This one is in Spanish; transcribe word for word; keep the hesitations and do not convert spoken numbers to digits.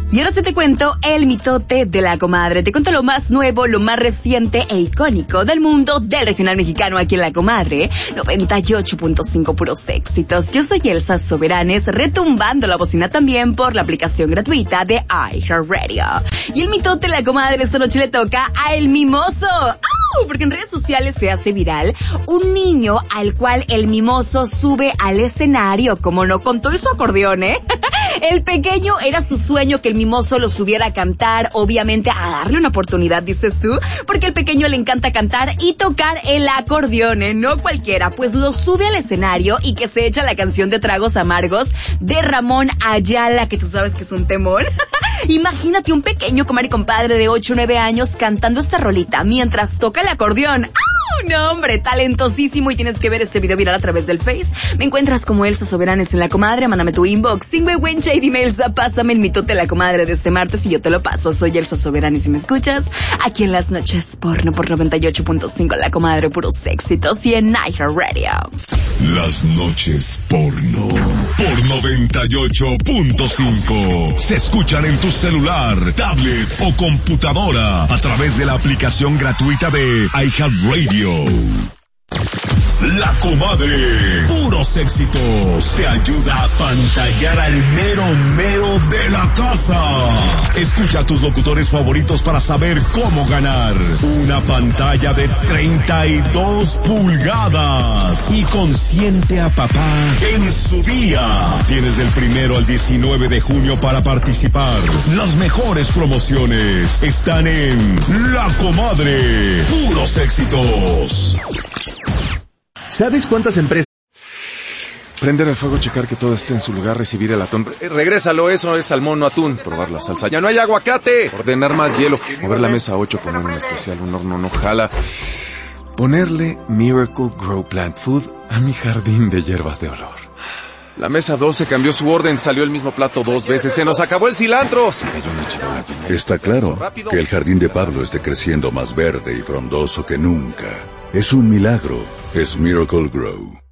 Y ahora sí te cuento el mitote de la comadre. Te cuento lo más nuevo, lo más reciente e icónico del mundo del regional mexicano aquí en La Comadre. noventa y ocho punto cinco puros éxitos. Yo soy Elsa Soberanes, retumbando la bocina también por la aplicación gratuita de iHeartRadio. Y el mitote de la comadre esta noche le toca a El Mimoso. ¡Au! Porque en redes sociales se hace viral un niño al cual el mimoso sube al escenario, como no, con todo y su acordeón, ¿eh? El pequeño era su sueño que el mimoso lo subiera a cantar, obviamente a darle una oportunidad, dices tú, porque al pequeño le encanta cantar y tocar el acordeón, ¿eh? No cualquiera, pues lo sube al escenario y que se echa la canción de Tragos Amargos de Ramón Ayala, que tú sabes que es un temón. Imagínate un pequeño comadre y compadre de ocho o nueve años cantando esta rolita mientras toca el acordeón. ¡Ah! No, hombre, talentosísimo, y tienes que ver este video viral a través del Face. Me encuentras como Elsa Soberanes en La Comadre, mándame tu inbox, sin vergüenza y dime, Elsa, pásame el mitote de La Comadre de este martes y yo te lo paso. Soy Elsa Soberanes, si me escuchas, aquí en Las Noches Porno por noventa y ocho punto cinco La Comadre, puros éxitos, y en iHeartRadio. Las Noches Porno por noventa y ocho punto cinco se escuchan en tu celular, tablet o computadora a través de la aplicación gratuita de iHeartRadio. La Comadre, puros éxitos, te ayuda a pantallar al mero mero de la casa. Escucha a tus locutores favoritos para saber cómo ganar una pantalla de treinta y dos pulgadas y consiente a papá en su día. Tienes del primero al diecinueve de junio para participar. Las mejores promociones están en La Comadre, puros éxitos. ¿Sabes cuántas empresas? Prender el fuego, checar que todo esté en su lugar, recibir el atún. Eh, regrésalo, eso es salmón, no atún. Probar la salsa. ¡Ya no hay aguacate! Ordenar más hielo. Mover la mesa ocho, poner un especial, un horno no jala. Ponerle Miracle Grow Plant Food a mi jardín de hierbas de olor. La mesa doce cambió su orden, salió el mismo plato dos veces. ¡Se nos acabó el cilantro! Se cayó una chimenea. Está claro que el jardín de Pablo esté creciendo más verde y frondoso que nunca. Es un milagro. Es Miracle Grow.